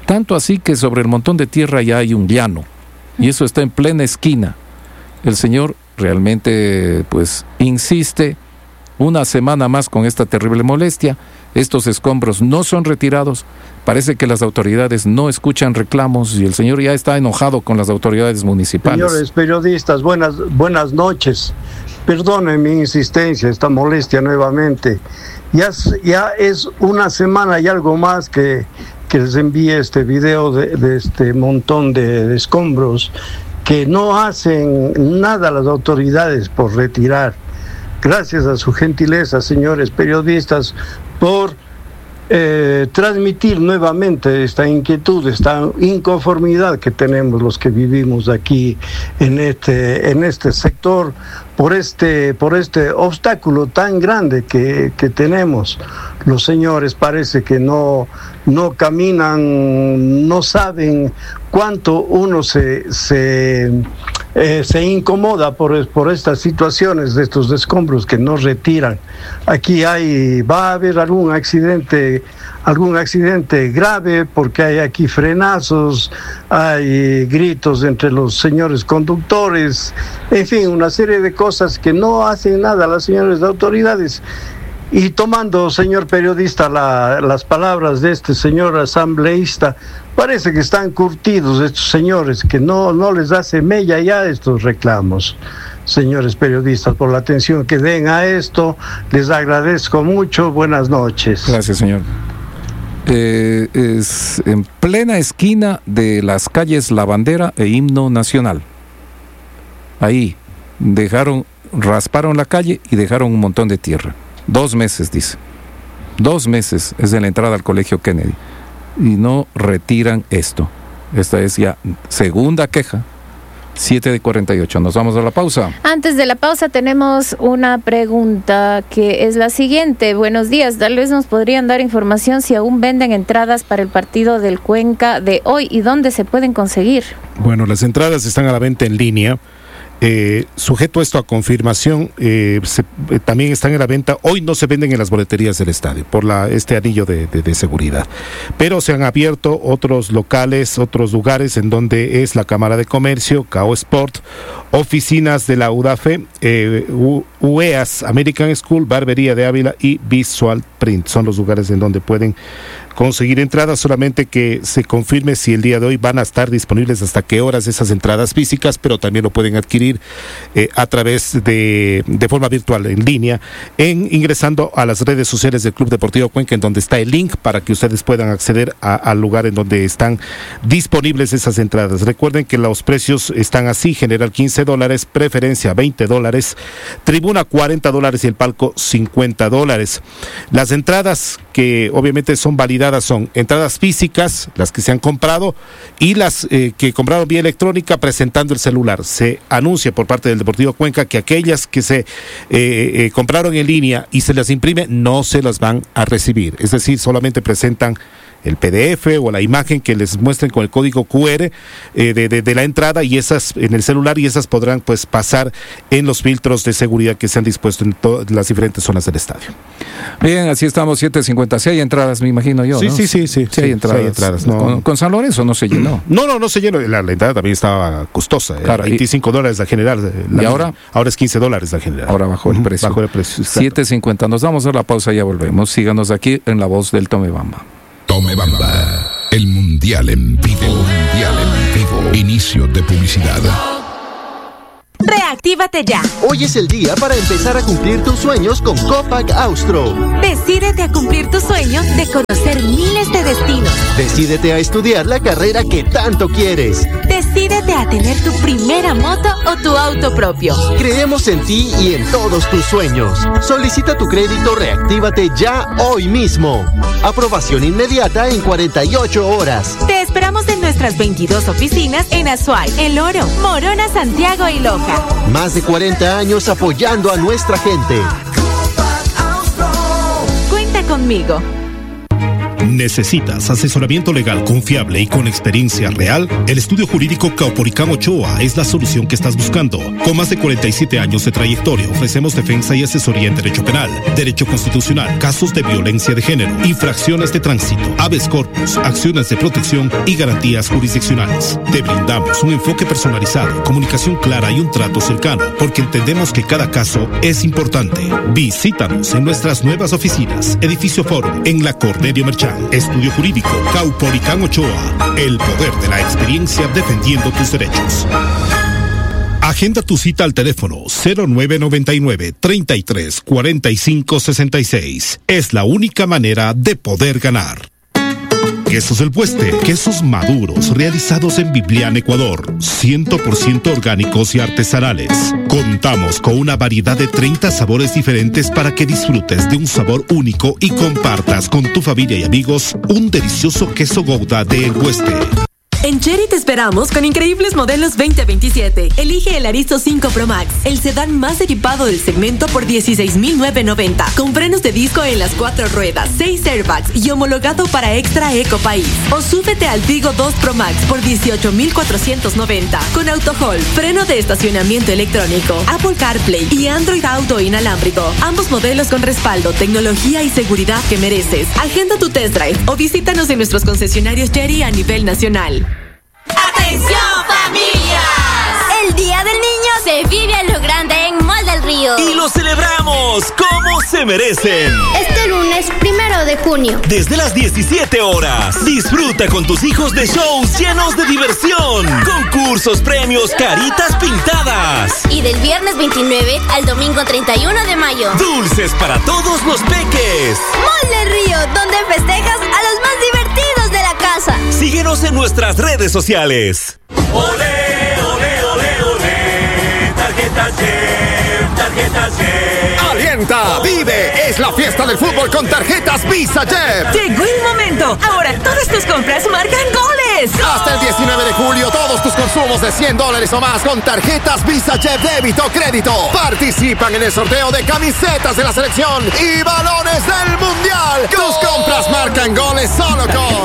Tanto así que sobre el montón de tierra ya hay un llano, y eso está en plena esquina. El señor realmente pues insiste una semana más con esta terrible molestia. Estos escombros no son retirados. Parece que las autoridades no escuchan reclamos y el señor ya está enojado con las autoridades municipales. Señores periodistas, buenas, buenas noches. Perdonen mi insistencia, esta molestia nuevamente. Ya, ya es una semana y algo más que, que les envíe este video de, de este montón de, de escombros que no hacen nada las autoridades por retirar. Gracias a su gentileza, señores periodistas, por eh, transmitir nuevamente esta inquietud, esta inconformidad que tenemos los que vivimos aquí en este, en este sector, por este, por este obstáculo tan grande que, que tenemos. Los señores parece que no, no caminan, no saben cuánto uno se, se, eh, se incomoda por, por estas situaciones de estos escombros que no retiran. Aquí hay, va a haber algún accidente, algún accidente grave porque hay aquí frenazos, hay gritos entre los señores conductores, en fin, una serie de cosas que no hacen nada las señores autoridades. Y tomando, señor periodista, la, las palabras de este señor asambleísta, parece que están curtidos estos señores, que no, no les hace mella ya estos reclamos. Señores periodistas, por la atención que den a esto, les agradezco mucho. Buenas noches. Gracias, señor. Eh, es en plena esquina de las calles La Bandera e Himno Nacional. Ahí dejaron, rasparon la calle y dejaron un montón de tierra. Dos meses, dice. Dos meses es de la entrada al Colegio Kennedy. Y no retiran esto. Esta es ya segunda queja. siete de cuarenta y ocho. Nos vamos a la pausa. Antes de la pausa tenemos una pregunta que es la siguiente. Buenos días. Tal vez nos podrían dar información si aún venden entradas para el partido del Cuenca de hoy y dónde se pueden conseguir. Bueno, las entradas están a la venta en línea. Eh, sujeto esto a confirmación, eh, se, eh, también están en la venta. Hoy no se venden en las boleterías del estadio por la, este anillo de, de, de seguridad, pero se han abierto otros locales, otros lugares en donde es la Cámara de Comercio, Cao Sport, oficinas de la U D A F E, eh, U E A S, American School, Barbería de Ávila y Visual Print. Son los lugares en donde pueden conseguir entradas, solamente que se confirme si el día de hoy van a estar disponibles, hasta qué horas esas entradas físicas, pero también lo pueden adquirir eh, a través de, de forma virtual, en línea, en ingresando a las redes sociales del Club Deportivo Cuenca, en donde está el link para que ustedes puedan acceder a, al lugar en donde están disponibles esas entradas. Recuerden que los precios están así: general quince dólares, preferencia veinte dólares, tribuna cuarenta dólares y el palco cincuenta dólares. Las entradas que obviamente son validadas son entradas físicas, las que se han comprado, y las eh, que compraron vía electrónica presentando el celular. Se anuncia por parte del Deportivo Cuenca que aquellas que se eh, eh, compraron en línea y se las imprime no se las van a recibir, es decir, solamente presentan el P D F o la imagen que les muestren con el código Q R eh, de, de, de la entrada, y esas en el celular, y esas podrán pues pasar en los filtros de seguridad que se han dispuesto en todas las diferentes zonas del estadio. Bien, así estamos, siete cincuenta. Sí hay entradas, me imagino yo, sí, ¿no? Sí, sí, sí. Sí hay entradas. Sí hay entradas, no. ¿Con, con San Lorenzo no se llenó? No, no, no se llenó. La, la entrada también estaba costosa. Claro, veinticinco dólares la general. La, ¿Y ahora? Ahora es quince dólares la general. Ahora bajó el precio. Bajó el precio. siete cincuenta. Nos vamos a la pausa y ya volvemos. Síganos aquí en La Voz del Tomebamba. Tomebamba, el mundial en vivo. El mundial en vivo. Inicio de publicidad. Reactívate ya. Hoy es el día para empezar a cumplir tus sueños con Copac Austro. Decídete a cumplir tu sueño de conocer miles de destinos. Decídete a estudiar la carrera que tanto quieres. Decídete a tener tu primera moto o tu auto propio. Creemos en ti y en todos tus sueños. Solicita tu crédito Reactívate ya hoy mismo. Aprobación inmediata en cuarenta y ocho horas. Te esperamos en nuestras veintidós oficinas en Azuay, El Oro, Morona, Santiago y Loja. Más de cuarenta años apoyando a nuestra gente. Cuenta conmigo. ¿Necesitas asesoramiento legal confiable y con experiencia real? El estudio jurídico Caupolicán Ochoa es la solución que estás buscando. Con más de cuarenta y siete años de trayectoria, ofrecemos defensa y asesoría en derecho penal, derecho constitucional, casos de violencia de género, infracciones de tránsito, habeas corpus, acciones de protección y garantías jurisdiccionales. Te brindamos un enfoque personalizado, comunicación clara y un trato cercano, porque entendemos que cada caso es importante. Visítanos en nuestras nuevas oficinas, Edificio Forum, en la Cornelio Merchán. Estudio Jurídico Caupolicán Ochoa. El poder de la experiencia defendiendo tus derechos. Agenda tu cita al teléfono cero nueve noventa y nueve, treinta y tres, cuarenta y cinco, sesenta y seis. Es la única manera de poder ganar. Quesos El Pueste, quesos maduros realizados en Biblián, Ecuador, cien por ciento orgánicos y artesanales. Contamos con una variedad de treinta sabores diferentes para que disfrutes de un sabor único y compartas con tu familia y amigos un delicioso queso Gouda de El Pueste. En Chery te esperamos con increíbles modelos veinte veintisiete. Elige el Aristo cinco Pro Max, el sedán más equipado del segmento por dieciséis mil novecientos noventa, con frenos de disco en las cuatro ruedas, seis airbags y homologado para Extra Eco País. O súbete al Tigo dos Pro Max por dieciocho mil cuatrocientos noventa, con auto hold, freno de estacionamiento electrónico, Apple CarPlay y Android Auto inalámbrico. Ambos modelos con respaldo, tecnología y seguridad que mereces. Agenda tu test drive o visítanos en nuestros concesionarios Chery a nivel nacional. ¡Atención, familias! El Día del Niño se vive a lo grande en Mall del Río. Y lo celebramos como se merecen. Este lunes, primero de junio. Desde las diecisiete horas. Disfruta con tus hijos de shows llenos de diversión. Concursos, premios, caritas pintadas. Y del viernes veintinueve al domingo treinta y uno de mayo. Dulces para todos los peques. Mall del Río, donde festejas a los más divertidos de la casa. Síguenos en nuestras redes sociales. Olé, olé, olé, olé. Tarjeta Chef, tarjeta Chef. Alienta, vive, es la fiesta del fútbol con tarjetas Visa Jet. Llegó el momento. Ahora todas tus compras marcan goles. Hasta el diecinueve de julio, todos tus consumos de cien dólares o más con tarjetas Visa Jet débito o crédito participan en el sorteo de camisetas de la selección y balones del mundial. Tus compras marcan goles solo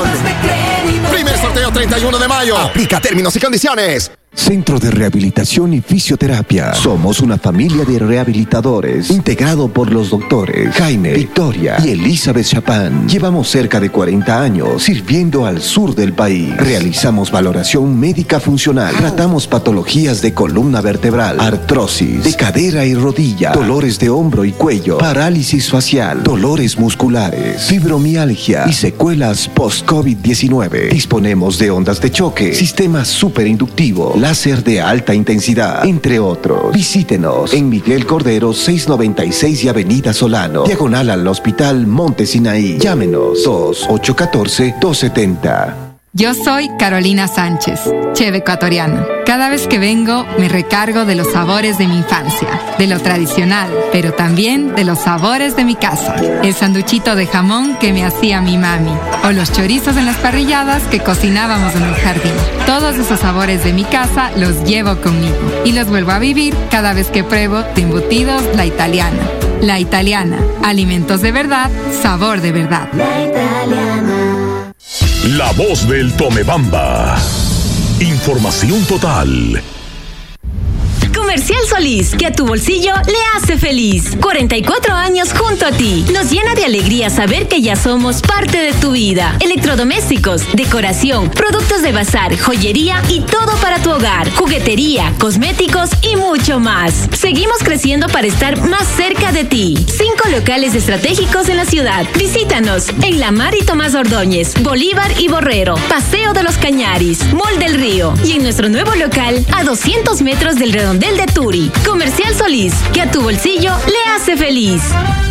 con primer sorteo treinta y uno de mayo. Aplica términos y condiciones. Centro de Rehabilitación y Fisioterapia. Somos una familia de rehabilitadores integrado por los doctores Jaime, Victoria y Elizabeth Chapán. Llevamos cerca de cuarenta años sirviendo al sur del país. Realizamos valoración médica funcional. Tratamos patologías de columna vertebral, artrosis, de cadera y rodilla, dolores de hombro y cuello, parálisis facial, dolores musculares, fibromialgia y secuelas post-COVID diecinueve. Disponemos de ondas de choque, sistema superinductivo, láser de alta intensidad, entre otros. Visítenos en Miguel Cordero seiscientos noventa y seis y Avenida Solano, diagonal al Hospital Monte Sinaí. Llámenos dos ocho uno cuatro, dos siete cero. Yo soy Carolina Sánchez, chef ecuatoriana. Cada vez que vengo me recargo de los sabores de mi infancia, de lo tradicional, pero también de los sabores de mi casa. El sanduchito de jamón que me hacía mi mami, o los chorizos en las parrilladas que cocinábamos en el jardín. Todos esos sabores de mi casa los llevo conmigo y los vuelvo a vivir cada vez que pruebo de embutidos La Italiana. La Italiana, alimentos de verdad, sabor de verdad. La Italiana. La voz del Tomebamba. Información total. Comercial Solís, que a tu bolsillo le hace feliz. cuarenta y cuatro años junto a ti. Nos llena de alegría saber que ya somos parte de tu vida. Electrodomésticos, decoración, productos de bazar, joyería y todo para tu hogar. Juguetería, cosméticos y mucho más. Seguimos creciendo para estar más cerca de ti. Cinco locales estratégicos en la ciudad. Visítanos en La Mar y Tomás Ordóñez, Bolívar y Borrero, Paseo de los Cañaris, Mall del Río y en nuestro nuevo local a doscientos metros del Redondel de Turi. Comercial Solís, que a tu bolsillo le hace feliz.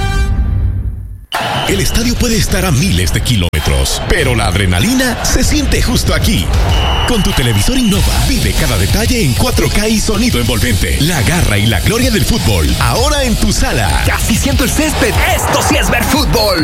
El estadio puede estar a miles de kilómetros, pero la adrenalina se siente justo aquí. Con tu televisor Innova, vive cada detalle en cuatro K y sonido envolvente. La garra y la gloria del fútbol, ahora en tu sala. Casi siento el césped. Esto sí es ver fútbol.